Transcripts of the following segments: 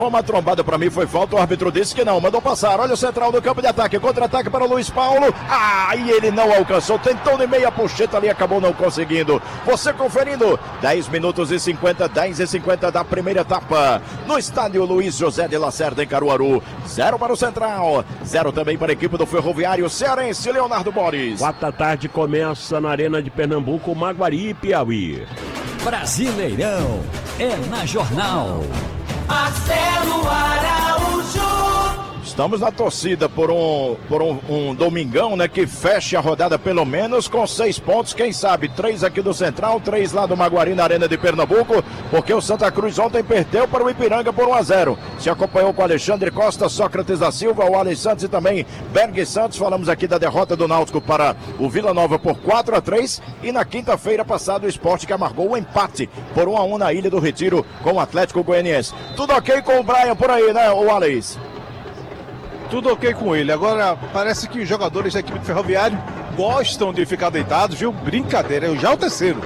Uma trombada pra mim foi falta, o árbitro disse que não, mandou passar, olha o central do campo de ataque, contra-ataque para o Luiz Paulo, e ele não alcançou, tentou de meia pocheta ali, acabou não conseguindo. Você conferindo, 10 minutos e 50, 10 e 50 da primeira etapa, no estádio Luiz José de Lacerda em Caruaru, 0 para o Central, 0 também para a equipe do Ferroviário Cearense, Leonardo Borges. 4 da tarde começa na Arena de Pernambuco, Maguari e Piauí. Brasileirão é na Jornal. Marcelo Araújo. Estamos na torcida por um domingão, né, que feche a rodada pelo menos com 6 pontos, quem sabe 3 aqui do Central, 3 lá do Maguari na Arena de Pernambuco, porque o Santa Cruz ontem perdeu para o Ipiranga por 1-0. Se acompanhou com Alexandre Costa, Sócrates da Silva, o Alex Santos e também Berg Santos. Falamos aqui da derrota do Náutico para o Vila Nova por 4-3 e na quinta-feira passada o Sport que amargou o empate por 1-1 na Ilha do Retiro com o Atlético Goianiense. Tudo ok com o Brian por aí, né, o Alex? Tudo ok com ele. Agora, parece que os jogadores da equipe do Ferroviário gostam de ficar deitados, viu? Brincadeira, já é o terceiro.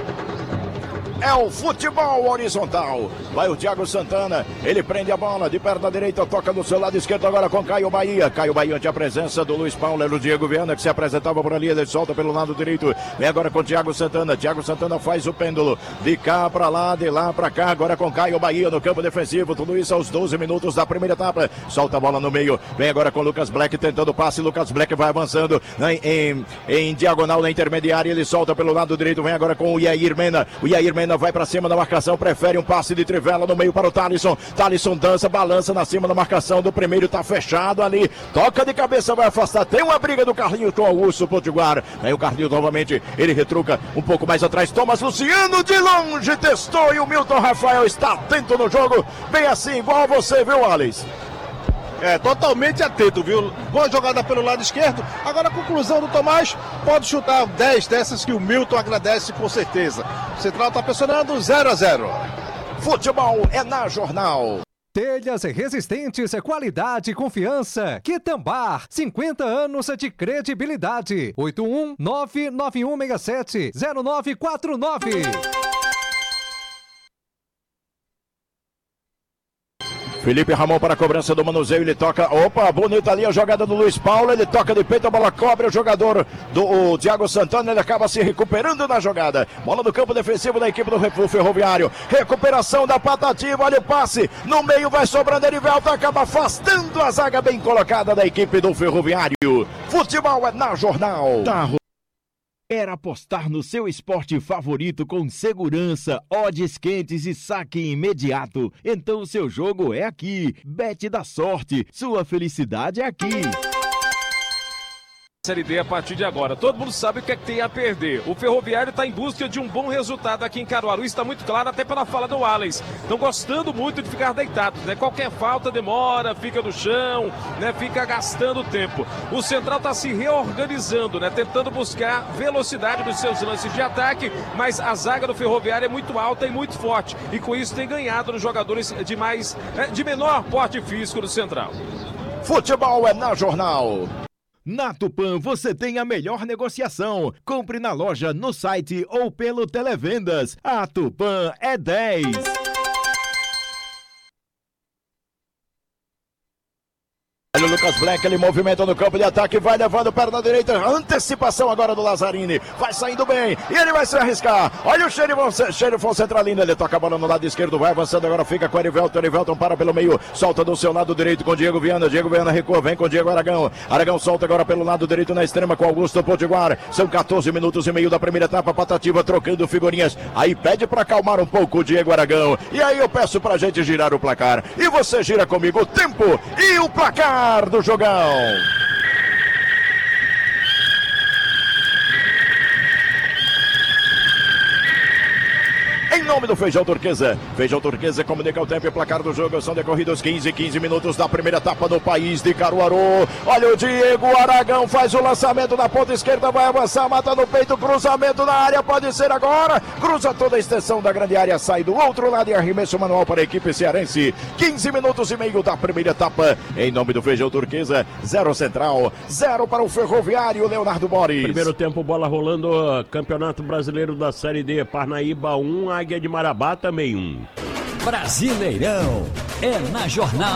É o futebol horizontal. Vai o Thiago Santana, ele prende a bola de perna direita, toca do seu lado esquerdo agora com Caio Bahia. Caio Bahia ante a presença do Luiz Paulo, era o Diego Viana que se apresentava por ali, ele solta pelo lado direito. Vem agora com o Thiago Santana. Thiago Santana faz o pêndulo de cá pra lá, de lá pra cá, agora com Caio Bahia no campo defensivo. Tudo isso aos 12 minutos da primeira etapa. Solta a bola no meio. Vem agora com o Lucas Black tentando o passe. Lucas Black vai avançando em diagonal na intermediária. Ele solta pelo lado direito. Vem agora com o Yair Mena. O Yair Mena vai pra cima da marcação, prefere um passe de trivela no meio para o Thalisson. Thalisson dança, balança na cima da marcação do primeiro, tá fechado ali, toca de cabeça, vai afastar, tem uma briga do Carlinhos com o Augusto Potiguar. Aí o Carlinhos novamente, ele retruca um pouco mais atrás, Thomas Luciano de longe testou e o Milton Rafael está atento no jogo, bem assim, igual a você, viu, Alex? É, totalmente atento, viu? Boa jogada pelo lado esquerdo. Agora a conclusão do Tomás, pode chutar 10 dessas que o Milton agradece com certeza. O Central está pressionando 0-0. Futebol é na Jornal. Telhas resistentes, qualidade e confiança. Quitambá, 50 anos de credibilidade. 81991670949. Felipe Ramon para a cobrança do manuseio, ele toca, opa, bonita ali a jogada do Luiz Paulo, ele toca de peito, a bola cobre o jogador do Thiago Santana, ele acaba se recuperando na jogada, bola do campo defensivo da equipe do Ferroviário, recuperação da Patativa, olha o passe, no meio vai sobrando, ele volta, acaba afastando a zaga bem colocada da equipe do Ferroviário. Futebol é na Jornal. Era apostar no seu esporte favorito com segurança, odds quentes e saque imediato. Então o seu jogo é aqui. Bet da Sorte. Sua felicidade é aqui. Série D a partir de agora. Todo mundo sabe o que é que tem a perder. O Ferroviário está em busca de um bom resultado aqui em Caruaru. Está muito claro até pela fala do Alex. Estão gostando muito de ficar deitados, né? Qualquer falta demora, fica no chão, né? Fica gastando tempo. O Central está se reorganizando, né? Tentando buscar velocidade nos seus lances de ataque, mas a zaga do Ferroviário é muito alta e muito forte. E com isso tem ganhado nos jogadores de menor porte físico do Central. Futebol é na Jornal. Na Tupã você tem a melhor negociação. Compre na loja, no site ou pelo Televendas. A Tupã é 10. Olha o Lucas Black, ele movimenta no campo de ataque, vai levando perna direita, antecipação agora do Lazzarini, vai saindo bem, e ele vai se arriscar, olha o Xerifon Centralino, ele toca a bola no lado esquerdo, vai avançando, agora fica com o Erivelton para pelo meio, solta do seu lado direito com Diego Viana recua, vem com Diego Aragão solta agora pelo lado direito na extrema com Augusto Potiguar, são 14 minutos e meio da primeira etapa, Patativa trocando figurinhas, aí pede para acalmar um pouco o Diego Aragão, e aí eu peço pra gente girar o placar, e você gira comigo o tempo e o placar do jogão. Em nome do Feijão Turquesa. Feijão Turquesa comunica o tempo e placar do jogo. São decorridos 15 minutos da primeira etapa no país de Caruaru. Olha o Diego Aragão, faz o lançamento na ponta esquerda, vai avançar, mata no peito, cruzamento na área, pode ser agora. Cruza toda a extensão da grande área, sai do outro lado e arremesso manual para a equipe cearense. 15 minutos e meio da primeira etapa. Em nome do Feijão Turquesa, 0 Central, 0 para o Ferroviário, Leonardo Borges. Primeiro tempo, bola rolando, Campeonato Brasileiro da Série D, Parnaíba 1, Águia de Marabá também 1. Brasileirão é na Jornal.